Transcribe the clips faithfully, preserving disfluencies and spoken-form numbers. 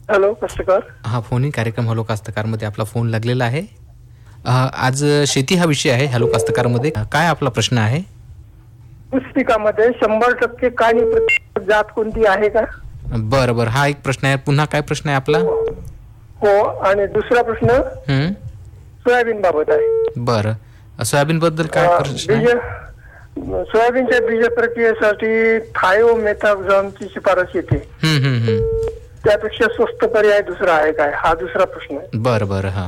Hello कास्तकार. हा phone in कार्यक्रम हॅलो कास्तकारमध्ये आपला फोन लागलेला आहे. अ, आज शेती हा विषय आहे हॅलो कास्तकारमध्ये. काय आपला प्रश्न आहे? पुस्तिकामध्ये शंभर टक्के काळी प्रती जात कोणती आहे का? बरं बरं, हा एक प्रश्न आहे. पुन्हा काय प्रश्न आहे आपला? हो, आणि दुसरा प्रश्न हम्म, सोयाबीन बाबत आहे. बरं. सोयाबीन बद्दल काय अं, प्रश्न बीज आहे? सोयाबीनच्या बीज प्रक्रियेसाठी थायोमेथाक्झॉनची शिफारस येते. हम्म हम्म हम्म. त्यापेक्षा स्वस्त पर्याय दुसरा आहे काय, हा दुसरा प्रश्न आहे. बरं बरं, हा.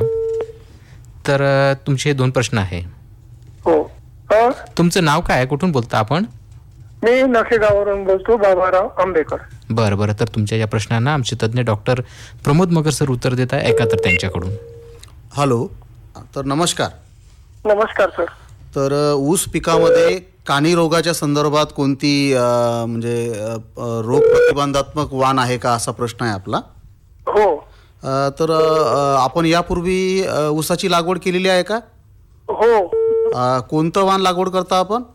तर अ, तुमचे हे दोन प्रश्न आहे. हो. हं? तुमचं नाव काय आहे? कुठून बोलता आपण? मी नखेगाववरून बोलतो, बाबाराव आंबेकर. बरं बरं, तर तुमच्या या प्रश्नांना आमचे तज्ज्ञ डॉक्टर प्रमोद मगर सर उत्तर देत आहे. ऐका तर त्यांच्याकडून. हॅलो. तर नमस्कार. नमस्कार सर. तर अ, ऊस पिकामध्ये कानी रोगाच्या संदर्भात कोणती अ, म्हणजे अ, अ, रोग प्रतिबंधात्मक वाण आहे का, असा प्रश्न आहे आपला. हो अ, तर अ, आपण यापूर्वी अ, ऊसाची लागवड केलेली आहे का? हो. अ, कोणतं वाण लागवड करता आपण?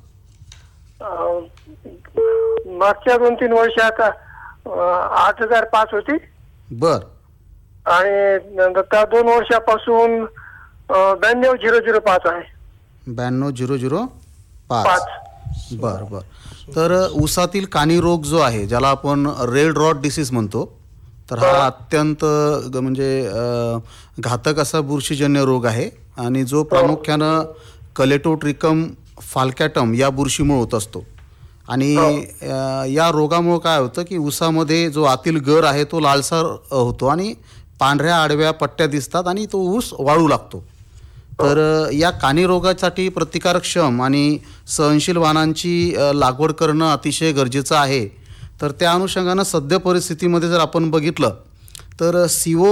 अं, मागच्या दोन तीन वर्ष आता अं, आठ हजार पाच होती, बर. आणि नंतर त्या दोन वर्षापासून अं, ब्याण्णव झिरो झिरो पाच आहे. ब्याण्णव झिरो झिरो पाच. पाच. बर बर. तर अ, ऊसातील कानी रोग जो आहे, ज्याला आपण रेड रॉट डिसीज म्हणतो, तर हा अत्यंत ग- म्हणजे अ, घातक असा बुरशीजन्य रोग आहे, आणि जो प्रामुख्यानं कलेटोट्रिकम फाल्कॅटम या बुरशीमुळे होत असतो. आणि अ, या रोगामुळे काय होतं की ऊसामध्ये जो आतील गर आहे तो लालसर अ, होतो, आणि पांढऱ्या आडव्या पट्ट्या दिसतात, आणि तो ऊस वाळू लागतो. तर अ, या कानी रोगासाठी प्रतिकारक्षम आणि सहनशील वाणांची अ, लागवड करणं अतिशय गरजेचं आहे. तर त्या अनुषंगानं सद्य परिस्थितीमध्ये जर आपण बघितलं तर सिओ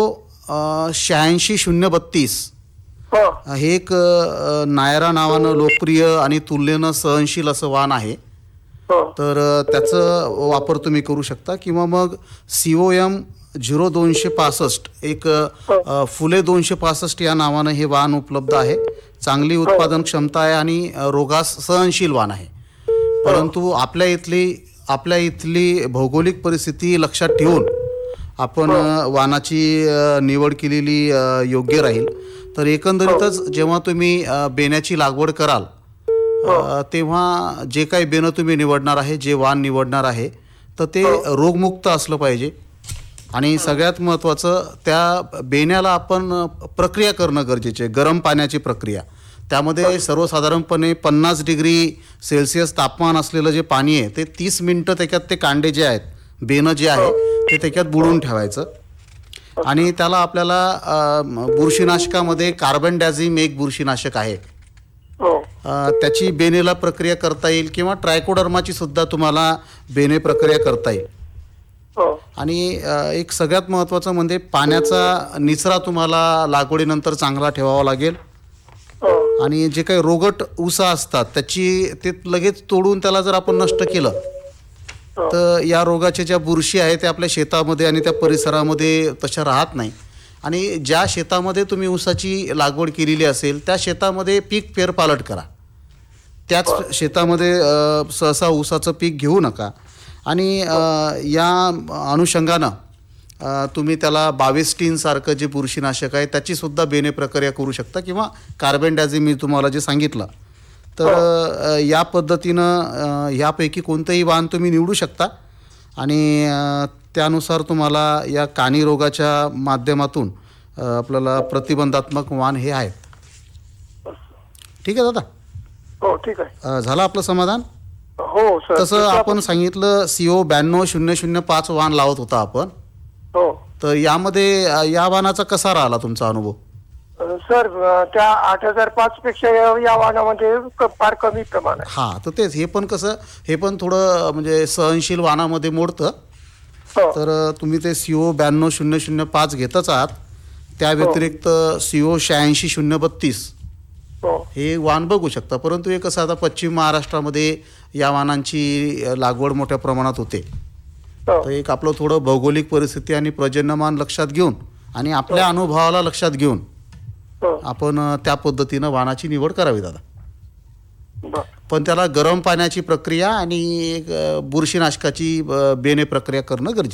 शहाऐंशी शून्य बत्तीस हो हे एक अ, नायरा नावानं लोकप्रिय आणि तुलनेनं सहनशील असं वाण आहे. हो तर अ, त्याचं वापर तुम्ही करू शकता, किंवा मग सी ओ एम झिरो दोनशे पासष्ट एक अ, फुले दोनशे पासष्ट या नावानं हे वाण उपलब्ध आहे. चांगली उत्पादन क्षमता आहे, आणि अ, रोगास सहनशील वाण आहे. परंतु आपल्या इथली आपल्या इथली भौगोलिक परिस्थिती लक्षात ठेवून आपण अ, वाणाची अ, निवड केलेली अ, योग्य राहील. तर एकंदरीतच जेव्हा तुम्ही अ, बेण्याची लागवड कराल अ, तेव्हा जे काही बेणं तुम्ही निवडणार आहे, जे वाण निवडणार आहे, तर ते रोगमुक्त असलं पाहिजे. आणि सगळ्यात महत्त्वाचं, त्या बेण्याला आपण अ, प्रक्रिया करणं गरजेचे आहे, गरम पाण्याची प्रक्रिया. त्यामध्ये सर्वसाधारणपणे पन्नास डिग्री सेल्सिअस तापमान असलेलं जे पाणी आहे, ते तीस मिनटं त्याच्यात ते कांडे जे आहेत, बेणं जे आहे, ते त्याच्यात बुडवून ठेवायचं. आणि त्याला आपल्याला अ, म- बुरशीनाशकामध्ये कार्बन डॅझिम एक बुरशीनाशक आहे, हो अ, त्याची बेनेला प्रक्रिया करता येईल, किंवा ट्रायकोडर्माची सुद्धा तुम्हाला बेने प्रक्रिया करता येईल. हो आणि अ, एक सगळ्यात महत्त्वाचं म्हणजे पाण्याचा निचरा तुम्हाला लागवडीनंतर चांगला ठेवावा लागेल. हो आणि जे काही रोगट ऊसा असतात त्याची ते लगेच तोडून त्याला जर आपण नष्ट केलं, हो तर या रोगाच्या ज्या बुरशी आहेत त्या आपल्या शेतामध्ये आणि त्या परिसरामध्ये तशा राहत नाही. आणि ज्या शेतामध्ये तुम्ही ऊसाची लागवड केलेली असेल त्या शेतामध्ये पीक फेरपालट करा. त्याच शेतामध्ये अ, सहसा ऊसाचं पीक घेऊ नका. आणि अ, या अनुषंगानं अ, तुम्ही त्याला बाविस्टीनसारखं जे बुरशीनाशक आहे त्याचीसुद्धा बेने प्रक्रिया करू शकता, किंवा कार्बन डॅझिम मी तुम्हाला जे सांगितलं, तर अ, या पद्धतीनं अ, ह्यापैकी कोणतंही वाण तुम्ही निवडू शकता. आणि अ, त्यानुसार तुम्हाला या कानी रोगाच्या माध्यमातून अ, आपल्याला प्रतिबंधात्मक वाण हे आहेत. ठीक आहे दादा. हो ठीक आहे. अ, झालं आपलं समाधान. हो सर. तसं दुसरा आपण प्रश्न- सांगितलं सीओ ब्याण्णव शून्य शून्य पाच वाण लावत होता आपण. हो तर यामध्ये अ, या वाणाचा कसा राहिला तुमचा अनुभव? अं, सर अं, त्या आठ हजार पाच पेक्षा या या वाहनामध्ये क- फार कमी प्रमाण आहे. हां, तर तेच, हे पण कसं, हे पण थोडं म्हणजे सहनशील वाणामध्ये मोडतं. हो तर अ, तुम्ही ते सीओ ब्याण्णव शून्य शून्य पाच घेतच आहात. त्या व्यतिरिक्त सीओ शहाऐंशी शून्य बत्तीस हो हे वाण बघू शकता. परंतु हे कसं, आता पश्चिम महाराष्ट्रामध्ये या वाणांची अ, लागवड मोठ्या प्रमाणात होते. हो तर एक आपलं थोडं भौगोलिक परिस्थिती आणि पर्जन्यमान लक्षात घेऊन, आणि आपल्या अनुभवाला लक्षात घेऊन हो आपण अ, त्या पद्धतीनं वाणाची निवड करावी दादा. बर पण त्याला गरम पाण्याची प्रक्रिया आणि एक अ, बुरशीनाशकाची अ, बेने प्रक्रिया करणं गरजेचं